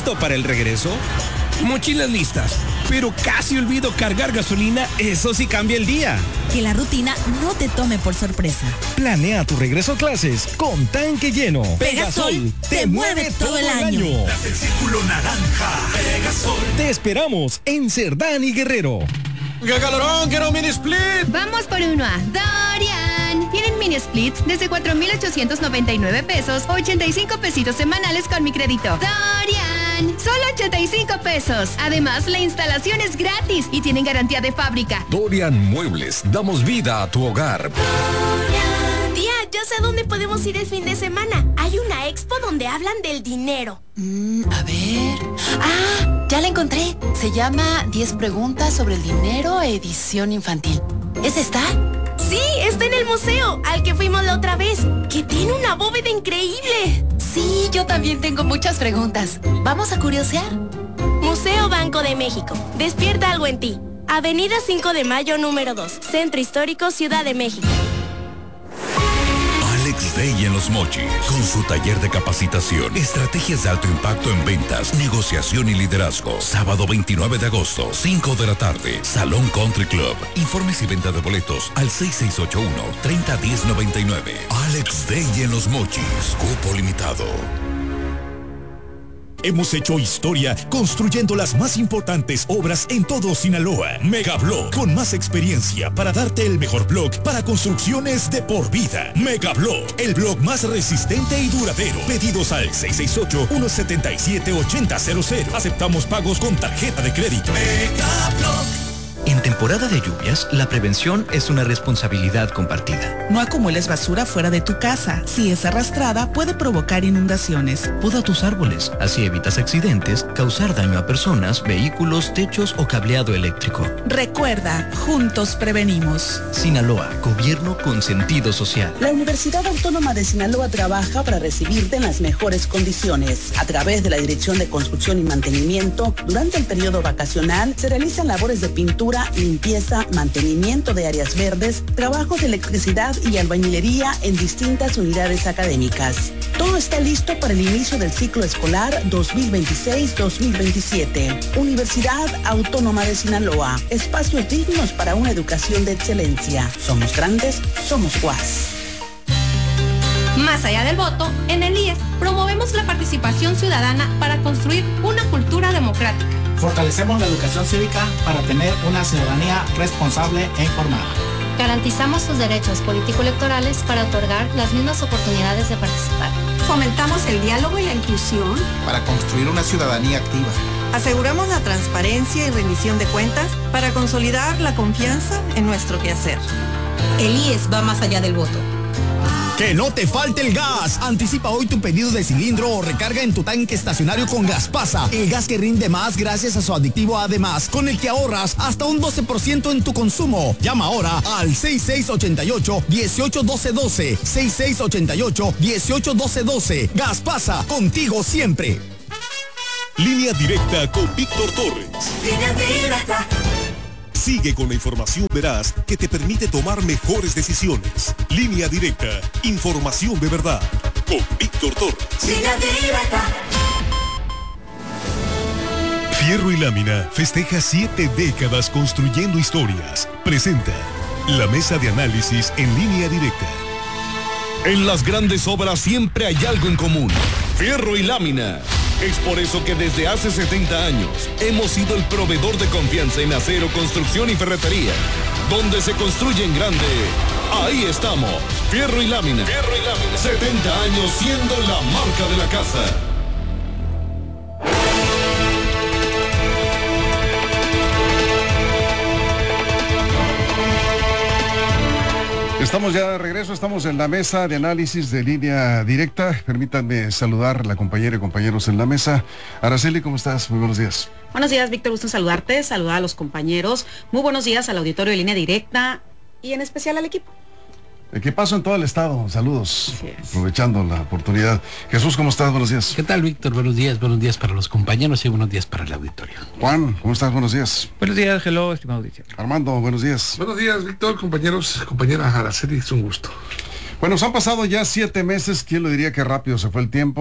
¿Listo para el regreso? Mochilas listas, pero casi olvido cargar gasolina. Eso sí cambia el día. Que la rutina no te tome por sorpresa. Planea tu regreso a clases con tanque lleno. Pegasol te mueve todo el año. Das el círculo naranja. Pegasol. Te esperamos en Cerdán y Guerrero. ¡Qué calorón! ¡Quiero un mini split! Vamos por uno a Dorian. Tienen mini splits desde 4,899 pesos, 85 pesitos semanales con mi crédito. Dorian, solo 85 pesos. Además, la instalación es gratis y tienen garantía de fábrica. Dorian Muebles, damos vida a tu hogar. Tía, ya sé a dónde podemos ir el fin de semana. Hay una expo donde hablan del dinero. A ver... ¡Ah! Ya la encontré. Se llama 10 preguntas sobre el dinero, edición infantil. ¿Esa está? Sí, está en el museo, al que fuimos la otra vez, que tiene una bóveda increíble. Sí, yo también tengo muchas preguntas. ¿Vamos a curiosear? Museo Banco de México. Despierta algo en ti. Avenida 5 de Mayo, número 2. Centro Histórico, Ciudad de México. Alex Day en Los Mochis, con su taller de capacitación, estrategias de alto impacto en ventas, negociación y liderazgo. Sábado 29 de agosto, 5 de la tarde, Salón Country Club. Informes y venta de boletos al 6681-301099. Alex Day en Los Mochis, cupo limitado. Hemos hecho historia construyendo las más importantes obras en todo Sinaloa. Megablock, con más experiencia para darte el mejor block para construcciones de por vida. Megablock, el block más resistente y duradero. Pedidos al 668-177-8000. Aceptamos pagos con tarjeta de crédito. Megablock. En temporada de lluvias, la prevención es una responsabilidad compartida. No acumules basura fuera de tu casa. Si es arrastrada, puede provocar inundaciones. Poda tus árboles, así evitas accidentes, causar daño a personas, vehículos, techos o cableado eléctrico. Recuerda, juntos prevenimos. Sinaloa, gobierno con sentido social. La Universidad Autónoma de Sinaloa trabaja para recibirte en las mejores condiciones. A través de la Dirección de Construcción y Mantenimiento, durante el periodo vacacional, se realizan labores de pintura, limpieza, mantenimiento de áreas verdes, trabajos de electricidad y albañilería en distintas unidades académicas. Todo está listo para el inicio del ciclo escolar 2026-2027. Universidad Autónoma de Sinaloa. Espacios dignos para una educación de excelencia. Somos grandes, somos UAS. Más allá del voto, en el IES promovemos la participación ciudadana para construir una cultura democrática. Fortalecemos la educación cívica para tener una ciudadanía responsable e informada. Garantizamos sus derechos político-electorales para otorgar las mismas oportunidades de participar. Fomentamos el diálogo y la inclusión para construir una ciudadanía activa. Aseguramos la transparencia y rendición de cuentas para consolidar la confianza en nuestro quehacer. El IES va más allá del voto. ¡Que no te falte el gas! Anticipa hoy tu pedido de cilindro o recarga en tu tanque estacionario con Gaspasa, el gas que rinde más gracias a su aditivo Además, con el que ahorras hasta un 12% en tu consumo. Llama ahora al 6688-181212. 6688-181212. Gaspasa, contigo siempre. Línea directa con Víctor Torres. Línea directa. Sigue con la información veraz que te permite tomar mejores decisiones. Línea directa, información de verdad. Con Víctor Torres. Línea directa. Fierro y Lámina festeja 7 décadas construyendo historias. Presenta la mesa de análisis en Línea Directa. En las grandes obras siempre hay algo en común. Fierro y lámina. Es por eso que desde hace 70 años hemos sido el proveedor de confianza en acero, construcción y ferretería. Donde se construye en grande, ahí estamos. Fierro y lámina. Fierro y lámina. 70 años siendo la marca de la casa. Estamos ya de regreso, estamos en la mesa de análisis de Línea Directa. Permítanme saludar a la compañera y compañeros en la mesa. Araceli, ¿cómo estás? Muy buenos días. Buenos días, Víctor, gusto en saludarte, saludar a los compañeros. Muy buenos días al auditorio de Línea Directa y en especial al equipo. ¿Qué pasó en todo el estado? Saludos, aprovechando la oportunidad. Jesús, ¿cómo estás? Buenos días. ¿Qué tal, Víctor? Buenos días para los compañeros y buenos días para el auditorio. Juan, ¿cómo estás? Buenos días. Buenos días, hello, estimado auditorio. Armando, buenos días. Buenos días, Víctor, compañeros, compañera Araceli, es un gusto. Bueno, nos han pasado ya 7 meses, ¿quién lo diría que rápido se fue el tiempo?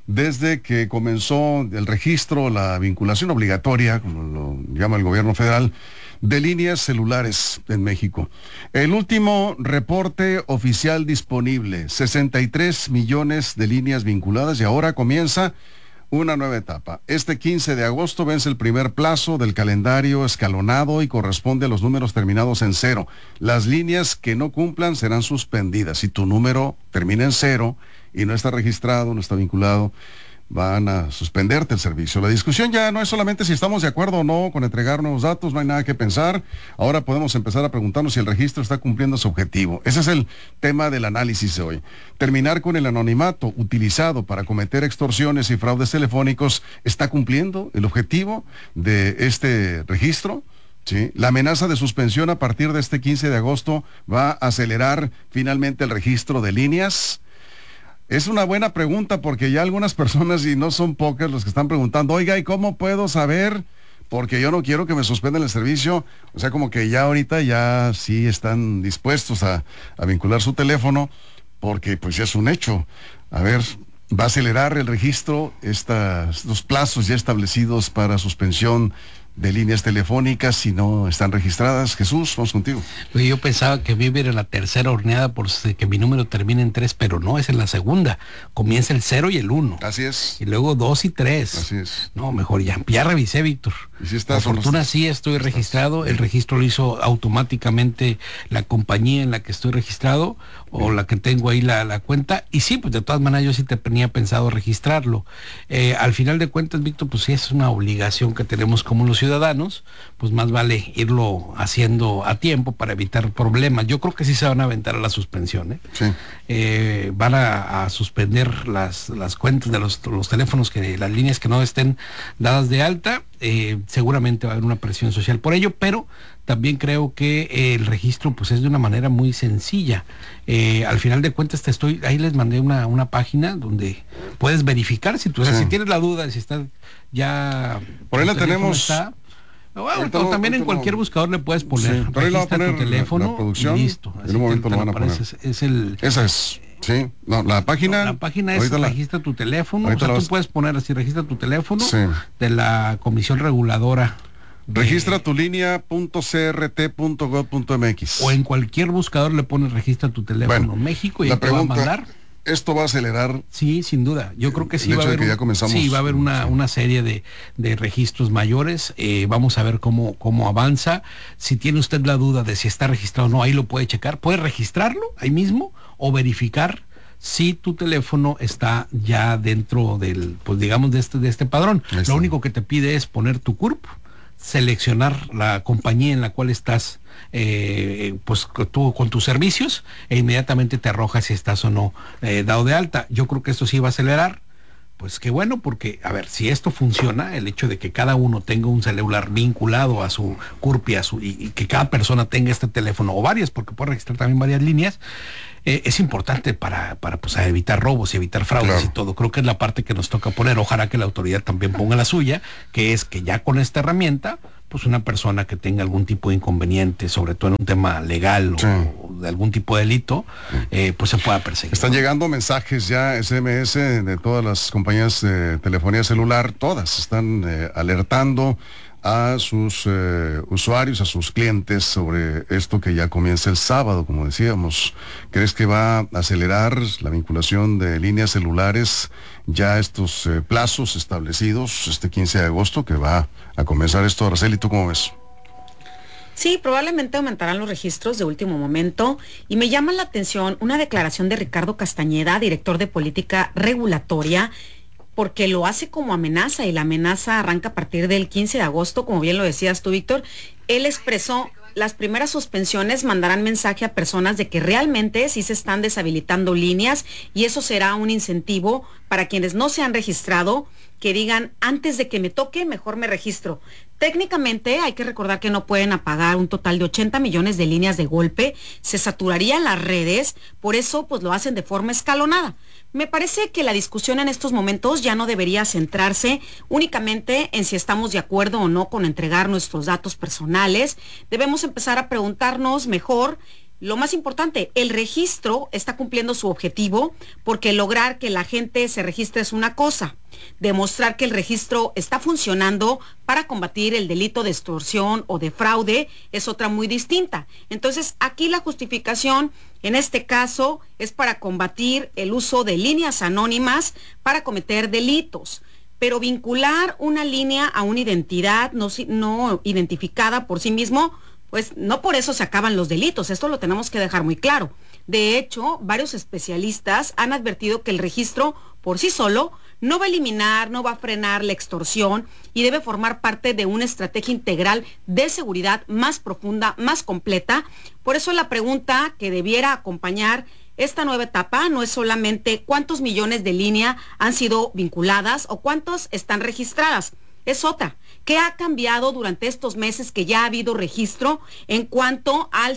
desde que comenzó el registro, la vinculación obligatoria, como lo llama el gobierno federal, de líneas celulares en México. El último reporte oficial disponible, 63 millones de líneas vinculadas, y ahora comienza una nueva etapa. Este 15 de agosto vence el primer plazo del calendario escalonado y corresponde a los números terminados en 0. Las líneas que no cumplan serán suspendidas. Si tu número termina en 0 y no está registrado, no está vinculado, van a suspenderte el servicio. La discusión ya no es solamente si estamos de acuerdo o no con entregar nuevos datos, no hay nada que pensar. Ahora podemos empezar a preguntarnos si el registro está cumpliendo su objetivo. Ese es el tema del análisis de hoy. Terminar con el anonimato utilizado para cometer extorsiones y fraudes telefónicos, ¿está cumpliendo el objetivo de este registro? Sí. La amenaza de suspensión a partir de este 15 de agosto va a acelerar finalmente el registro de líneas. Es una buena pregunta porque ya algunas personas, y no son pocas los que están preguntando, oiga, ¿y cómo puedo saber? Porque yo no quiero que me suspendan el servicio. O sea, como que ya ahorita ya sí están dispuestos a vincular su teléfono, porque pues ya es un hecho. A ver, va a acelerar el registro, los plazos ya establecidos para suspensión de líneas telefónicas si no están registradas. Jesús, vamos contigo. Oye, yo pensaba que iba a ir en la tercera horneada por que mi número termine en 3, pero no, es en la segunda. Comienza el 0 y el 1. Así es. Y luego 2 y 3. Así es. No, mejor ya revisé, Víctor. ¿Y si Por fortuna sí estoy registrado. El registro lo hizo automáticamente la compañía en la que estoy registrado, o la que tengo ahí la cuenta. Y sí, pues de todas maneras yo sí tenía pensado registrarlo. Al final de cuentas, Víctor, pues sí es una obligación que tenemos como los ciudadanos, pues más vale irlo haciendo a tiempo para evitar problemas. Yo creo que sí se van a aventar a la suspensión, ¿eh? Sí. Van a suspender las cuentas de los teléfonos, las líneas que no estén dadas de alta. Seguramente va a haber una presión social por ello, pero también creo que el registro pues es de una manera muy sencilla. Al final de cuentas ahí les mandé una página donde puedes verificar si tienes la duda de si está ya... Por ahí la tenemos. O también en cualquier buscador le puedes poner, registra tu teléfono, la producción, y listo. En un momento lo van a poner. Esa es. Sí, no, la página es registra tu teléfono. O sea, tú puedes poner así, registra tu teléfono de la Comisión Reguladora. Registra tu línea.crt.gov.mx. O en cualquier buscador le pones registra tu teléfono México, y la te va a mandar. ¿Esto va a acelerar? Sí, sin duda. Yo creo que sí va a haber, va a haber una serie de registros mayores. Vamos a ver cómo avanza. Si tiene usted la duda de si está registrado o no, ahí lo puede checar. Puede registrarlo ahí mismo o verificar si tu teléfono está ya dentro del, pues digamos, de este padrón. Lo único que te pide es poner tu CURP, seleccionar la compañía en la cual estás pues tú con tus servicios, e inmediatamente te arroja si estás o no dado de alta. Yo creo que esto sí va a acelerar. Pues qué bueno, porque a ver, si esto funciona, el hecho de que cada uno tenga un celular vinculado a su CURP y que cada persona tenga este teléfono, o varias, porque puede registrar también varias líneas, es importante para pues, evitar robos y evitar fraudes y todo. Creo que es la parte que nos toca poner. Ojalá que la autoridad también ponga la suya, que es que ya con esta herramienta, pues una persona que tenga algún tipo de inconveniente, sobre todo en un tema legal o de algún tipo de delito, pues se pueda perseguir. Están llegando mensajes ya, SMS, de todas las compañías de telefonía celular, todas están alertando a sus usuarios, a sus clientes sobre esto que ya comienza el sábado, como decíamos. ¿Crees que va a acelerar la vinculación de líneas celulares ya estos plazos establecidos este 15 de agosto que va a comenzar esto? Araceli, ¿tú cómo ves? Sí, probablemente aumentarán los registros de último momento, y me llama la atención una declaración de Ricardo Castañeda, director de política regulatoria, porque lo hace como amenaza, y la amenaza arranca a partir del 15 de agosto, como bien lo decías tú, Víctor. Él expresó: las primeras suspensiones mandarán mensaje a personas de que realmente sí se están deshabilitando líneas, y eso será un incentivo para quienes no se han registrado, que digan: antes de que me toque, mejor me registro. Técnicamente hay que recordar que no pueden apagar un total de 80 millones de líneas de golpe, se saturarían las redes, por eso pues lo hacen de forma escalonada. Me parece que la discusión en estos momentos ya no debería centrarse únicamente en si estamos de acuerdo o no con entregar nuestros datos personales. Debemos empezar a preguntarnos mejor lo más importante, el registro está cumpliendo su objetivo, porque lograr que la gente se registre es una cosa, demostrar que el registro está funcionando para combatir el delito de extorsión o de fraude es otra muy distinta. Entonces, aquí la justificación en este caso es para combatir el uso de líneas anónimas para cometer delitos. Pero vincular una línea a una identidad no identificada por sí mismo, pues no por eso se acaban los delitos. Esto lo tenemos que dejar muy claro. De hecho, varios especialistas han advertido que el registro por sí solo no va a eliminar, no va a frenar la extorsión y debe formar parte de una estrategia integral de seguridad más profunda, más completa. Por eso la pregunta que debiera acompañar esta nueva etapa no es solamente cuántos millones de líneas han sido vinculadas o cuántos están registradas. Es otra. ¿Qué ha cambiado durante estos meses que ya ha habido registro en cuanto al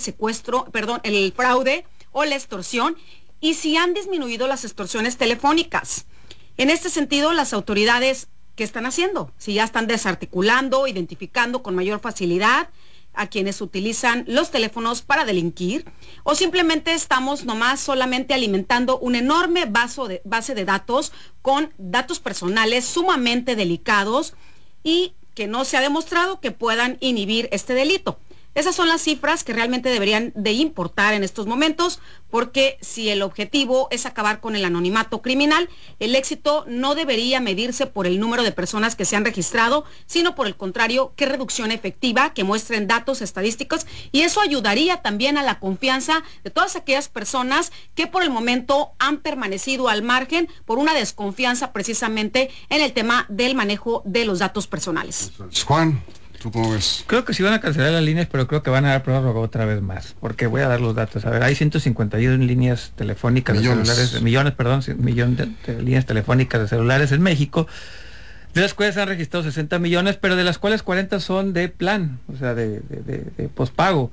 el fraude o la extorsión? Y si han disminuido las extorsiones telefónicas. En este sentido, las autoridades, ¿qué están haciendo? Si ya están desarticulando, identificando con mayor facilidad a quienes utilizan los teléfonos para delinquir, o simplemente estamos solamente alimentando un enorme base de datos con datos personales sumamente delicados y que no se ha demostrado que puedan inhibir este delito. Esas son las cifras que realmente deberían de importar en estos momentos, porque si el objetivo es acabar con el anonimato criminal, el éxito no debería medirse por el número de personas que se han registrado, sino por el contrario, qué reducción efectiva, que muestren datos estadísticos, y eso ayudaría también a la confianza de todas aquellas personas que por el momento han permanecido al margen por una desconfianza precisamente en el tema del manejo de los datos personales. Juan, ¿tú cómo ves? Creo que sí van a cancelar las líneas, pero creo que van a dar prórroga otra vez más, porque voy a dar los datos. A ver, hay 151 líneas telefónicas de celulares, millones de líneas telefónicas de celulares en México, de las cuales se han registrado 60 millones, pero de las cuales 40 son de plan, o sea, de pospago.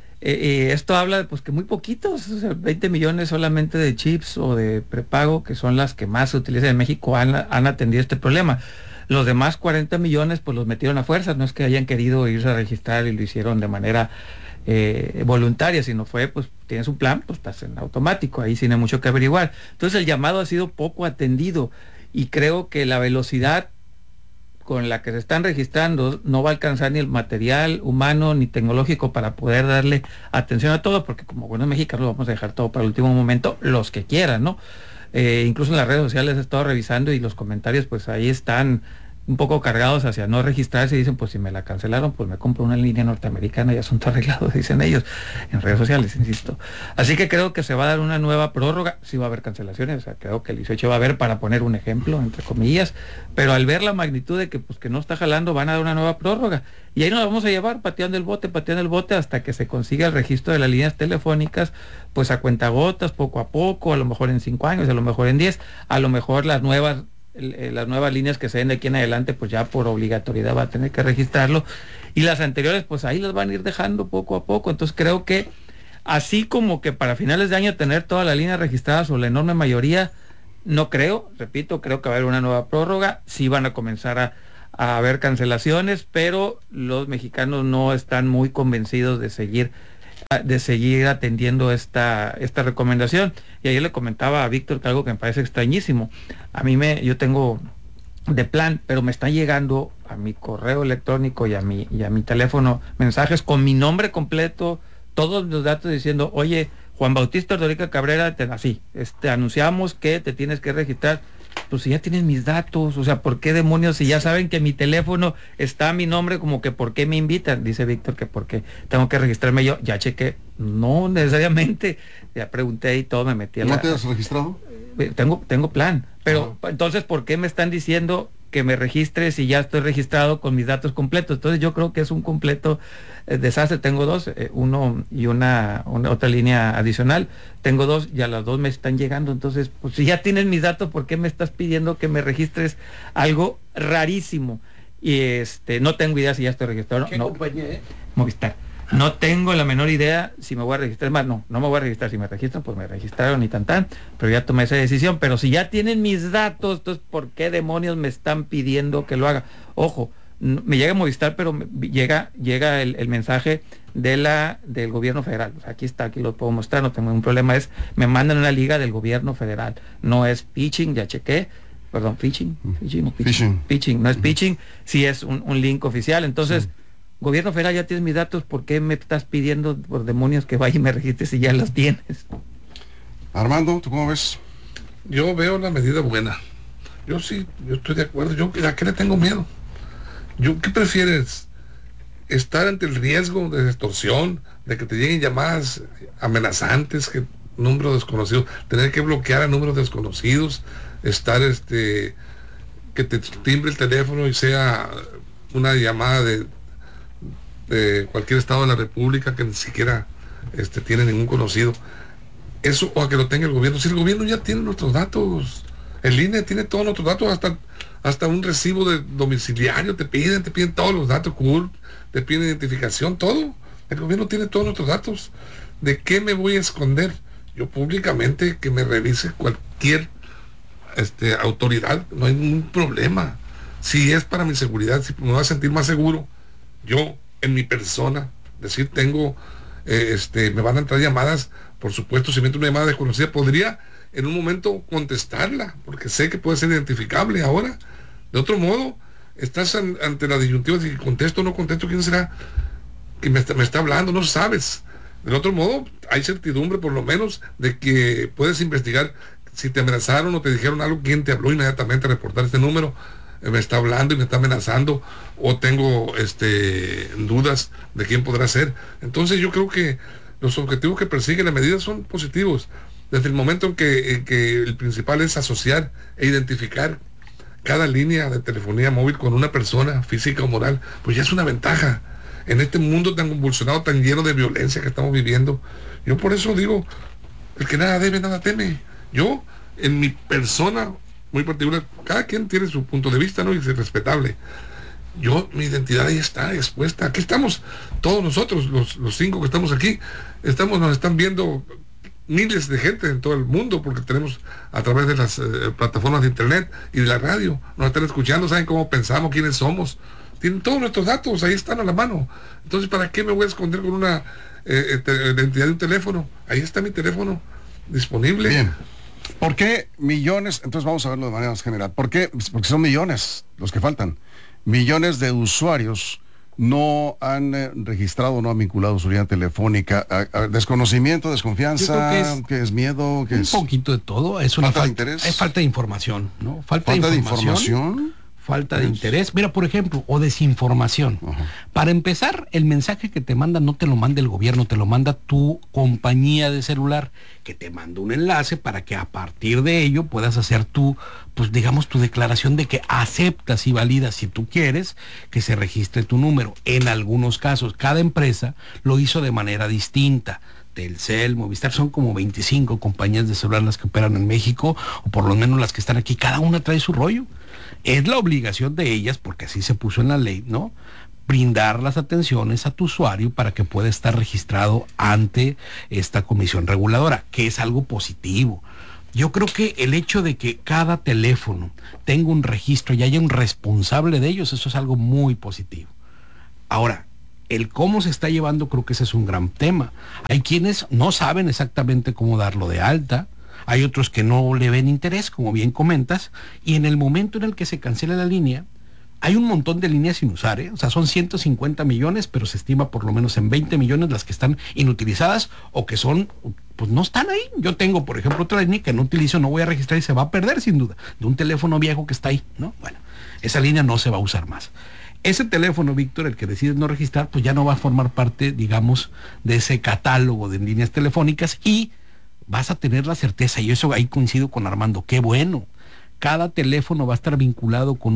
Esto habla de pues que muy poquitos, o sea, 20 millones solamente de chips o de prepago, que son las que más se utilizan en México, han atendido este problema. Los demás 40 millones pues los metieron a fuerzas, no es que hayan querido irse a registrar y lo hicieron de manera voluntaria, sino fue, pues tienes un plan, pues estás en automático, ahí sí no hay mucho que averiguar. Entonces el llamado ha sido poco atendido y creo que la velocidad con la que se están registrando no va a alcanzar ni el material humano ni tecnológico para poder darle atención a todo, porque como buenos mexicanos vamos a dejar todo para el último momento, los que quieran, ¿no? Incluso en las redes sociales he estado revisando y los comentarios pues ahí están un poco cargados hacia no registrarse y dicen pues si me la cancelaron pues me compro una línea norteamericana y asunto arreglado, dicen ellos en redes sociales, insisto. Así que creo que se va a dar una nueva prórroga, sí va a haber cancelaciones, o sea, creo que el 18 va a haber, para poner un ejemplo entre comillas, pero al ver la magnitud de que pues que no está jalando van a dar una nueva prórroga y ahí nos vamos a llevar pateando el bote hasta que se consiga el registro de las líneas telefónicas pues a cuentagotas, poco a poco, a lo mejor en 5 años, a lo mejor en 10, a lo mejor las nuevas líneas que se den de aquí en adelante pues ya por obligatoriedad va a tener que registrarlo y las anteriores pues ahí las van a ir dejando poco a poco. Entonces creo que así como que para finales de año tener todas las líneas registradas o la enorme mayoría, no creo, repito, creo que va a haber una nueva prórroga, sí van a comenzar a haber cancelaciones, pero los mexicanos no están muy convencidos de seguir atendiendo esta recomendación. Y ayer le comentaba a Víctor que algo que me parece extrañísimo. Yo tengo de plan, pero me están llegando a mi correo electrónico y a mi teléfono mensajes con mi nombre completo, todos los datos diciendo, oye, Juan Bautista Ordorica Cabrera, anunciamos que te tienes que registrar. Pues si ya tienen mis datos, o sea, ¿por qué demonios? Si ya saben que mi teléfono está a mi nombre, como que ¿por qué me invitan? Dice Víctor que porque tengo que registrarme yo. Ya chequé, no necesariamente, ya pregunté y todo, me metí a ¿No te has registrado? Tengo plan, pero entonces ¿por qué me están diciendo que me registre si ya estoy registrado con mis datos completos? Entonces yo creo que es un completo desastre. Tengo dos, uno y una otra línea adicional, tengo dos y a las dos me están llegando. Entonces pues si ya tienes mis datos, ¿por qué me estás pidiendo que me registres? Algo rarísimo. Y no tengo idea si ya estoy registrado. ¿Qué compañía? Movistar. No tengo la menor idea si me voy a registrar, más no me voy a registrar. Si me registran, pues me registraron y tan, pero ya tomé esa decisión. Pero si ya tienen mis datos, entonces ¿por qué demonios me están pidiendo que lo haga? Ojo, me llega Movistar, pero llega el mensaje del gobierno federal. O sea, aquí lo puedo mostrar, no tengo ningún problema. Me mandan una liga del gobierno federal. No es pitching, ya chequé. Perdón, pitching, no es pitching, sí es un link oficial. Entonces, gobierno federal, ya tienes mis datos, ¿por qué me estás pidiendo por demonios que vaya y me registres si ya los tienes? Armando, ¿tú cómo ves? Yo veo la medida buena. Yo estoy de acuerdo. ¿A qué le tengo miedo? ¿Qué prefieres? ¿Estar ante el riesgo de extorsión, de que te lleguen llamadas amenazantes, que números desconocidos, tener que bloquear a números desconocidos, estar que te timbre el teléfono y sea una llamada de cualquier estado de la república que ni siquiera tiene ningún conocido? Eso, o a que lo tenga el gobierno. Si el gobierno ya tiene nuestros datos, el INE tiene todos nuestros datos, hasta un recibo de domiciliario te piden todos los datos, CURP, te piden identificación, todo. El gobierno tiene todos nuestros datos. ¿De qué me voy a esconder? Yo públicamente que me revise cualquier autoridad, no hay ningún problema. Si es para mi seguridad, si me voy a sentir más seguro, yo en mi persona, decir tengo, me van a entrar llamadas, por supuesto, si me entra una llamada desconocida, podría en un momento contestarla, porque sé que puede ser identificable ahora. De otro modo, estás ante la disyuntiva de si contesto o no contesto, ¿quién será que me está hablando? No sabes. Del otro modo, hay certidumbre por lo menos de que puedes investigar si te amenazaron o te dijeron algo, quién te habló, inmediatamente reportar este número, me está hablando y me está amenazando, o tengo dudas de quién podrá ser. Entonces yo creo que los objetivos que persigue la medida son positivos. Desde el momento en que el principal es asociar e identificar cada línea de telefonía móvil con una persona física o moral, pues ya es una ventaja. En este mundo tan convulsionado, tan lleno de violencia que estamos viviendo, yo por eso digo, el que nada debe, nada teme. Yo, en mi persona muy particular, cada quien tiene su punto de vista, ¿no? Y es respetable. Mi identidad ahí está expuesta. Aquí estamos, todos nosotros, los 5 que estamos aquí, nos están viendo miles de gente en todo el mundo, porque tenemos a través de las plataformas de internet y de la radio, nos están escuchando, saben cómo pensamos, quiénes somos, tienen todos nuestros datos, ahí están a la mano. Entonces, ¿para qué me voy a esconder con una identidad de un teléfono? Ahí está mi teléfono disponible. Bien. ¿Por qué millones? Entonces vamos a verlo de manera más general. ¿Por qué? Porque son millones los que faltan. Millones de usuarios no han registrado, no han vinculado su línea telefónica. Desconocimiento, desconfianza, ¿qué es miedo? ¿Qué es? Un poquito de todo. Es una falta de interés. Es falta de información, ¿no? Falta de información. Falta de interés. Mira, por ejemplo, o desinformación. Para empezar, el mensaje que te manda no te lo manda el gobierno, te lo manda tu compañía de celular, que te manda un enlace para que a partir de ello puedas hacer tu declaración de que aceptas y validas, si tú quieres, que se registre tu número. En algunos casos, cada empresa lo hizo de manera distinta. Telcel, Movistar, son como 25 compañías de celular las que operan en México, o por lo menos las que están aquí, cada una trae su rollo. Es la obligación de ellas, porque así se puso en la ley, ¿no? Brindar las atenciones a tu usuario para que pueda estar registrado ante esta comisión reguladora, que es algo positivo. Yo creo que el hecho de que cada teléfono tenga un registro y haya un responsable de ellos, eso es algo muy positivo. Ahora, el cómo se está llevando, creo que ese es un gran tema. Hay quienes no saben exactamente cómo darlo de alta, hay otros que no le ven interés, como bien comentas, y en el momento en el que se cancela la línea, hay un montón de líneas sin usar, O sea, son 150 millones, pero se estima por lo menos en 20 millones las que están inutilizadas o que son, pues no están ahí. Yo tengo, por ejemplo, otra línea que no utilizo, no voy a registrar y se va a perder sin duda, de un teléfono viejo que está ahí, ¿no? Bueno, esa línea no se va a usar más. Ese teléfono, Víctor, el que decides no registrar, pues ya no va a formar parte, digamos, de ese catálogo de líneas telefónicas y vas a tener la certeza, y eso ahí coincido con Armando, qué bueno. Cada teléfono va a estar vinculado con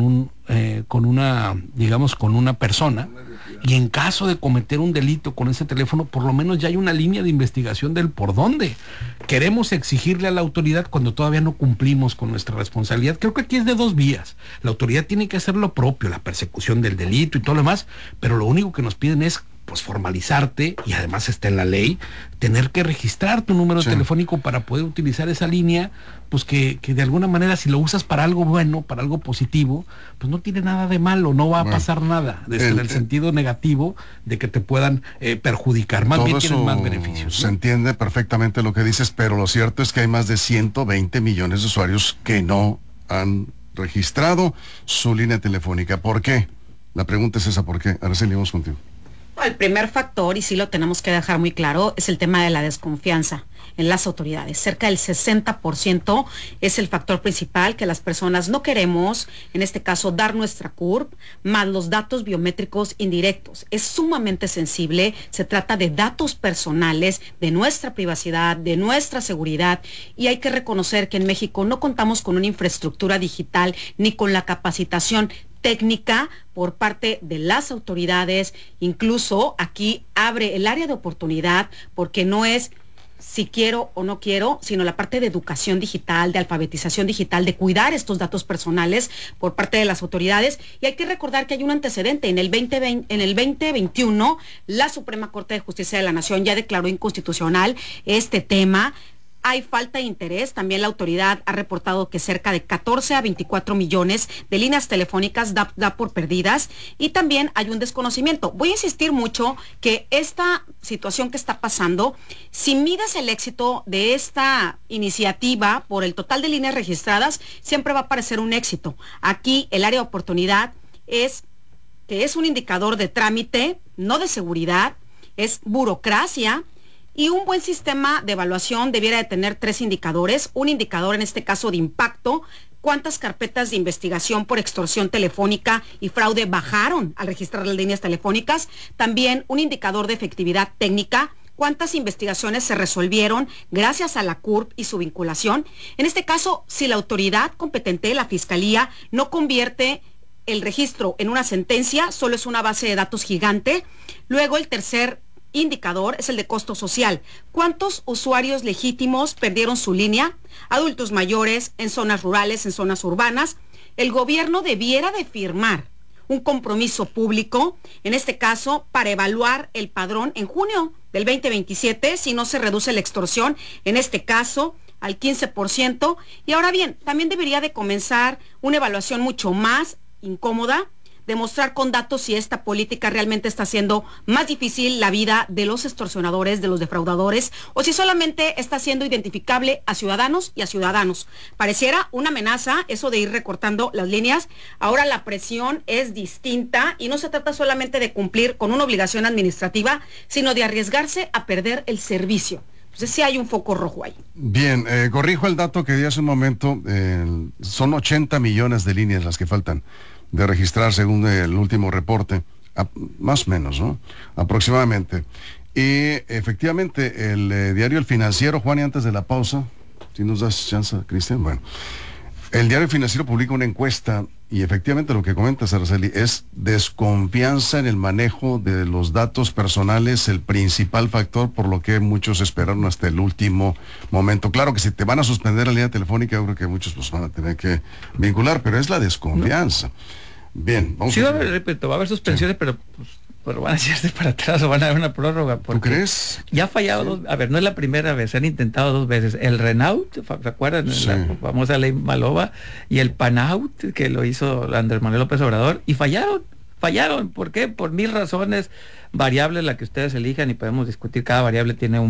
una persona, y en caso de cometer un delito con ese teléfono, por lo menos ya hay una línea de investigación del por dónde. Queremos exigirle a la autoridad cuando todavía no cumplimos con nuestra responsabilidad. Creo que aquí es de dos vías. La autoridad tiene que hacer lo propio, la persecución del delito y todo lo demás, pero lo único que nos piden es pues formalizarte, y además está en la ley, tener que registrar tu número telefónico para poder utilizar esa línea, pues que de alguna manera, si lo usas para algo bueno, para algo positivo, pues no tiene nada de malo, no va a pasar nada, desde el sentido negativo de que te puedan perjudicar, más bien tienen más beneficios, ¿no? Se entiende perfectamente lo que dices, pero lo cierto es que hay más de 120 millones de usuarios que no han registrado su línea telefónica. ¿Por qué? La pregunta es esa, ¿por qué? Ahora seguimos contigo. El primer factor, y sí lo tenemos que dejar muy claro, es el tema de la desconfianza en las autoridades. Cerca del 60% es el factor principal, que las personas no queremos, en este caso, dar nuestra CURP, más los datos biométricos indirectos. Es sumamente sensible, se trata de datos personales, de nuestra privacidad, de nuestra seguridad, y hay que reconocer que en México no contamos con una infraestructura digital ni con la capacitación técnica por parte de las autoridades. Incluso aquí abre el área de oportunidad, porque no es si quiero o no quiero, sino la parte de educación digital, de alfabetización digital, de cuidar estos datos personales por parte de las autoridades. Y hay que recordar que hay un antecedente. En el 2021, la Suprema Corte de Justicia de la Nación ya declaró inconstitucional este tema. Hay falta de interés. También la autoridad ha reportado que cerca de 14 a 24 millones de líneas telefónicas da por perdidas, y también hay un desconocimiento. Voy a insistir mucho que esta situación que está pasando, si mides el éxito de esta iniciativa por el total de líneas registradas, siempre va a parecer un éxito. Aquí el área de oportunidad es que es un indicador de trámite, no de seguridad, es burocracia. Y un buen sistema de evaluación debiera de tener 3 indicadores. Un indicador, en este caso, de impacto. ¿Cuántas carpetas de investigación por extorsión telefónica y fraude bajaron al registrar las líneas telefónicas? También un indicador de efectividad técnica. ¿Cuántas investigaciones se resolvieron gracias a la CURP y su vinculación? En este caso, si la autoridad competente, la Fiscalía, no convierte el registro en una sentencia, solo es una base de datos gigante. Luego, el tercer indicador es el de costo social. ¿Cuántos usuarios legítimos perdieron su línea? Adultos mayores, en zonas rurales, en zonas urbanas. El gobierno debiera de firmar un compromiso público, en este caso, para evaluar el padrón en junio del 2027, si no se reduce la extorsión, en este caso, al 15%. Y ahora bien, también debería de comenzar una evaluación mucho más incómoda, demostrar con datos si esta política realmente está haciendo más difícil la vida de los extorsionadores, de los defraudadores, o si solamente está siendo identificable a ciudadanos y a ciudadanos. Pareciera una amenaza eso de ir recortando las líneas. Ahora la presión es distinta y no se trata solamente de cumplir con una obligación administrativa, sino de arriesgarse a perder el servicio. Entonces sí hay un foco rojo ahí. Bien, corrijo el dato que di hace un momento. Son 80 millones de líneas las que faltan de registrar según el último reporte, más o menos, ¿no? Aproximadamente. Y efectivamente, el diario El Financiero, Juan, y antes de la pausa, si nos das chance, Cristian, bueno, el diario El Financiero publica una encuesta, y efectivamente lo que comentas, Araceli, es desconfianza en el manejo de los datos personales, el principal factor por lo que muchos esperaron hasta el último momento. Claro que si te van a suspender la línea telefónica, yo creo que muchos pues van a tener que vincular, pero es la desconfianza. Bien, vamos a ver. Repito, va a haber suspensiones, pero van a echarse para atrás o van a haber una prórroga. ¿Tú crees? Ya ha fallado a ver, no es la primera vez, se han intentado 2 veces. El Renault, ¿se acuerdan? Sí. La famosa ley Malova, y el Panaut, que lo hizo Andrés Manuel López Obrador, y fallaron. ¿Por qué? Por 1000 razones, variables la que ustedes elijan, y podemos discutir, cada variable tiene